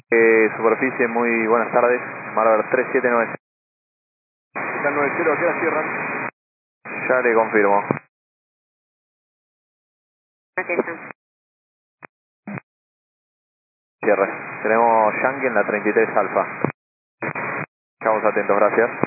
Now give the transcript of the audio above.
Superficie, muy buenas tardes. Marver 3790. Está 90, ¿a qué hora cierran? Ya le confirmo. Aquí están. Cierre. Tenemos Yankee en la 33 Alfa. Estamos atentos, gracias.